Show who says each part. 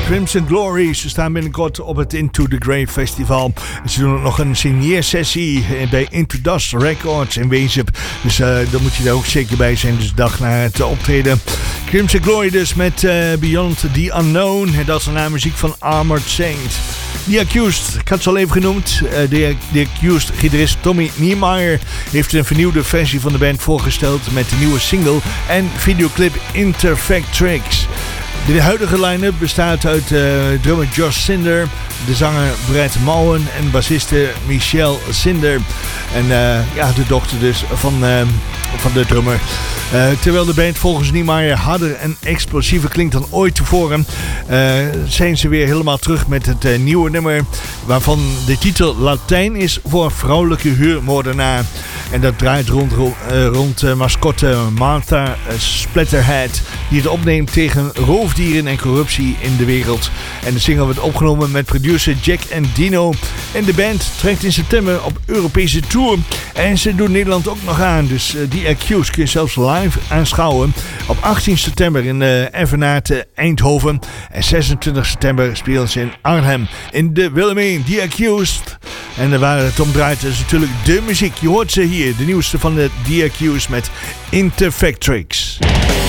Speaker 1: Crimson Glory. Ze staan binnenkort op het Into the Grave Festival. Ze doen ook nog een signeersessie bij Into Dust Records in Wezep. Dus dan moet je daar ook zeker bij zijn. Dus dag na het optreden. Crimson Glory dus met Beyond the Unknown. Dat is de muziek van Armored Saint. The Accused, ik had het al even genoemd. The Accused gitarist Tommy Niemeyer heeft een vernieuwde versie van de band voorgesteld met de nieuwe single en videoclip Interfactrix. De huidige line-up bestaat uit drummer Josh Cinder, de zanger Brett Mowen en bassiste Michelle Cinder. En de dochter dus van de drummer. Terwijl de band volgens Niemeyer harder en explosiever klinkt dan ooit tevoren, zijn ze weer helemaal terug met het nieuwe nummer, waarvan de titel Latijn is voor vrouwelijke huurmoordenaar. En dat draait rond mascotte Martha Splatterhead, die het opneemt tegen roofdieren en corruptie in de wereld. En de single wordt opgenomen met producer Jack Endino. En de band trekt in september op Europese tour. En ze doen Nederland ook nog aan. Dus The Accused kun je zelfs live aanschouwen. Op 18 september in Evenaart Eindhoven. En 26 september spelen ze in Arnhem. In de Willemijn, The Accused. En waar het om draait is natuurlijk de muziek. Je hoort ze hier. De nieuwste van de The Accused met Interfactrix.